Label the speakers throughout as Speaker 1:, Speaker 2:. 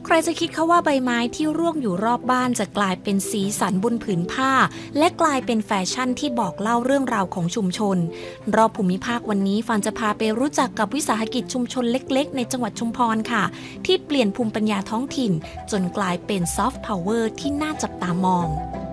Speaker 1: ใครจะคิดเขาว่าใบไม้ที่ร่วงอยู่รอบบ้านจะกลายเป็นสีสันบนผืนผ้าและกลายเป็นแฟชั่นที่บอกเล่าเรื่องราวของชุมชนรอบภูมิภาควันนี้ฟันจะพาไปรู้จักกับวิสาหกิจชุมชนเล็กๆในจังหวัดชุมพรค่ะที่เปลี่ยนภูมิปัญญาท้องถิ่นจนกลายเป็นซอฟต์พาวเวอร์ที่น่าจับตามอง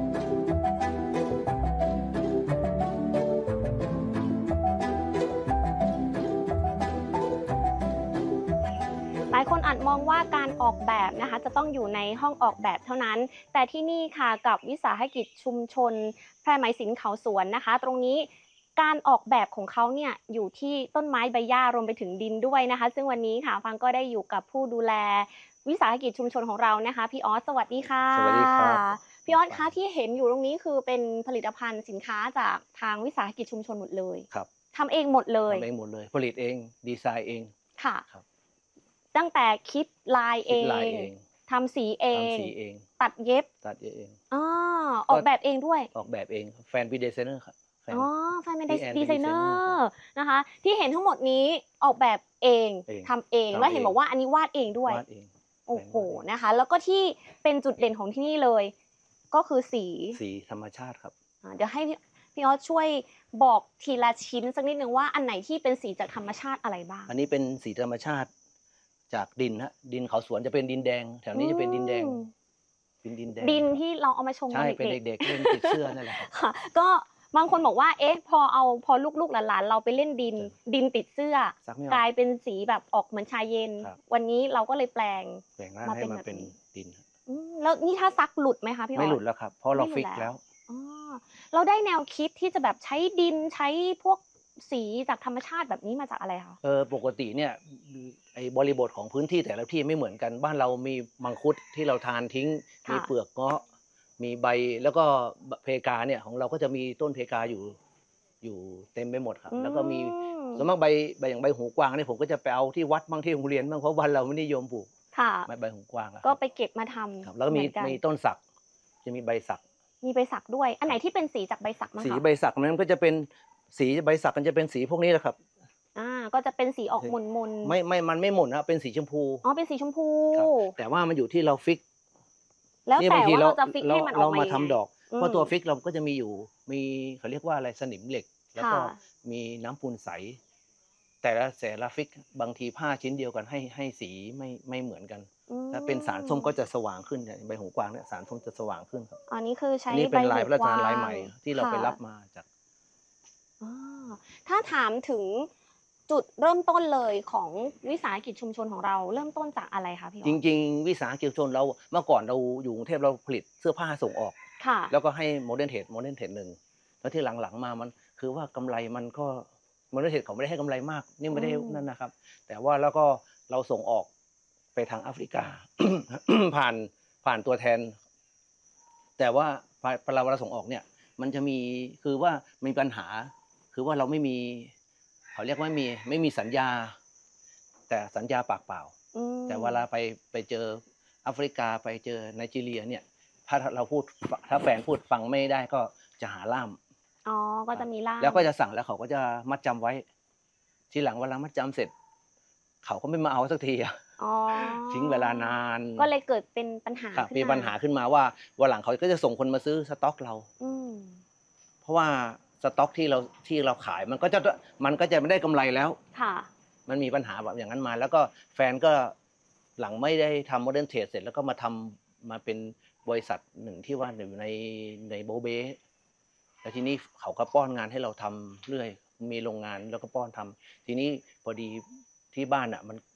Speaker 2: หลายคนอาจมองว่าการออกแบบนะคะจะต้องอยู่ในห้องออกแบบเท่านั้นแต่ที่นี่ค่ะกับวิสาหกิจชุมชนแพรไหมสินเขาสวนนะคะตรงนี้การออกแบบของเขาเนี่ยอยู่ที่ต้นไม้ใบหญ้ารวมไปถึงดินด้วยนะคะซึ่งวันนี้ค่ะฟังก็ได้อยู่กับผู้ดูแลวิสาหกิจชุมชนของเรานะคะพี่ออสสวัสดีค่ะ
Speaker 3: สวัสดีครับ
Speaker 2: พี่ออสคะที่เห็นอยู่ตรงนี้คือเป็นผลิตภัณฑ์สินค้าจากทางวิสาหกิจชุมชนหมดเลย
Speaker 3: ครับ
Speaker 2: ทำเองหมดเลย
Speaker 3: ทำเองหมดเลยผลิตเองดีไซน์เอง
Speaker 2: ค่ะ
Speaker 3: ครับ
Speaker 2: ตั้งแต่คิดลายเอ
Speaker 3: คิดลาย
Speaker 2: ง
Speaker 3: เอง
Speaker 2: ทำสีเอง
Speaker 3: ทำสีเอง
Speaker 2: ตัดเย็บ
Speaker 3: ตัดเอง
Speaker 2: อ๋อออกแบบเองด้วย
Speaker 3: ออกแบบเองแฟนเป็นดีไซเนอร์ครับแฟน
Speaker 2: อ๋อแฟนเป็น
Speaker 3: พี่แอนเป็น
Speaker 2: ดีไซเนอ
Speaker 3: designer
Speaker 2: ร์นะคะที่เห็นทั้งหมดนี้ออกแบบเองทำเองแล้วเห็นบอกว่าอันนี้วาดเองด้วย
Speaker 3: วาดเอง
Speaker 2: โอ้โหนะคะแล้วก็ที่เป็นจุดเด่นของที่นี่เลยก็คือสี
Speaker 3: ธรรมชาติครับ
Speaker 2: เดี๋ยวให้พี่ออสช่วยบอกทีละชิ้นสักนิดนึงว่าอันไหนที่เป็นสีจากธรรมชาติอะไรบ้าง
Speaker 3: อันนี้เป็นสีธรรมชาติจากดินฮะดินเขาสวนจะเป็นดินแดงแถวนี้จะเป็นดินแดงเป็นดินแดง
Speaker 2: ดินที่เราเอามาชม
Speaker 3: ใช่เป็นเด็กๆเล่นติดเสื้อนั่นแหละ
Speaker 2: ค่ะก็บางคนบอกว่าเอ๊ะพอลูกๆหลานๆเราไปเล่นดินติดเสื้อกลายเป็นสีแบบออกเหมือนชาเย็นวันนี้เราก็เลยแปลง
Speaker 3: ร่างให้มันเป็นดิน
Speaker 2: แล้วนี่ถ้าซักหลุดไหมคะพี่อ๋อ
Speaker 3: ไม่หลุดแล้วครับเพราะเราฟิกแล้ว
Speaker 2: เราได้แนวคิดที่จะแบบใช้ดินใช้พวกสีจากธรรมชาติแบบนี้มาจากอะไรคะ
Speaker 3: ปกติเนี่ยไอ้บริบทของพื้นที่แต่ละที่ไม่เหมือนกันบ้านเรามีมังคุดที่เราทานทิ้งมีเปลือกเงาะมีใบแล้วก็เพกาเนี่ยของเราก็จะมีต้นเพกาอยู่เต็มไปหมดครับแล้วก็มีส่วนมากใบอย่างใบหูกวางเนี่ยผมก็จะไปเอาที่วัดบ้างที่โรงเรียนบ้างเพราะวันเราไม่นิยมปลูกใบหูกวาง
Speaker 2: ก็ไปเก็บมาทำ
Speaker 3: แล้วก็มีต้นสักจะมีใบสัก
Speaker 2: ด้วยอันไหนที่เป็นสีจากใบสักมั้งคะ
Speaker 3: สีใบสักนั้นก็จะเป็นสีใบสักมันจะเป็นสีพวกนี้แหละครับ
Speaker 2: ก็จะเป็นสีออกหม่น
Speaker 3: ไม่มันไม่หม่นนะเป็นสีชมพู
Speaker 2: เป็นสีชมพู
Speaker 3: แต่ว่ามันอยู่ที่เราฟิก
Speaker 2: แล้วแต่ว่าเราจะฟิกให้มันออกมา
Speaker 3: ทำดอกเพราะตัวฟิกเราก็จะมีอยู่มีเขาเรียกว่าอะไรสนิมเหล็กแล้วก็มีน้ำปูนใสแต่ละฟิกบางทีผ้าชิ้นเดียวกันให้สีไม่เหมือนกันถ้าเป็นสารส้มก็จะสว่างขึ้นใบหูกวางเนี่ยสารส้มจะสว่างขึ้นครับ
Speaker 2: อันนี้คือใช้
Speaker 3: นี่เป็นลายพระราชทานลายใหม่ที่เราไปรับมาจาก
Speaker 2: ถ้าถามถึงจุดเริ่มต้นเลยของวิสาหกิจชุมชนของเราเริ่มต้นจากอะไรคะพี่
Speaker 3: จริงๆวิสาหกิจชุมชนเราเมื่อก่อนเราอยู่กรุงเทพเราผลิตเสื้อผ้าส่งออกแล้วก็ให้โมเดิร์นเทรดหนึ่งแล้วที่หลังๆมามันคือว่ากำไรมันก็โมเดิร์นเทรดเขาไม่ได้ให้กำไรมากนี่ไม่ได้นั่นนะครับแต่ว่าแล้วก็เราส่งออกไปทางแอฟริกา ผ่านตัวแทนแต่ว่าพอเราส่งออกเนี่ยมันจะมีคือว่ามีปัญหาคือว่าเราไม่มีเขาเรียกว่าไม่มีสัญญาแต่สัญญาปากเปล่าแต่เวลาไปเจอแอฟริกาไปเจอไนจีเรียเนี่ยถ้าแฟนพูดฟังไม่ได้ก็จะหาล่าม
Speaker 2: ก็จะมีล่าม
Speaker 3: แล้วก็จะสั่งแล้วเขาก็จะมัดจำไว้ทีหลังเวลามัดจำเสร็จเขาก็ไม่มาเอาสักทีทิ้งเวลานาน
Speaker 2: ก็เลยเกิดเป็นปัญหา
Speaker 3: มีปัญหาขึ้นมาว่าวันหลังเขาก็จะส่งคนมาซื้อสต็อกเราเพราะว่าสต็อกที่เราขายมันก็จะไม่ได้กำไรแล้วมันมีปัญหาแบบอย่างนั้นมาแล้วก็แฟนก็หลังไม่ได้ทำโมเดิร์นเทรดเสร็จแล้วก็มาเป็นบริษัทหนึ่งที่ว่าอยู่ในโบเบ้แล้วทีนี้เขาก็ป้อนงานให้เราทำเรื่อยมีโรงงานแล้วก็ป้อนทำทีนี้พอดีที่บ้านมัน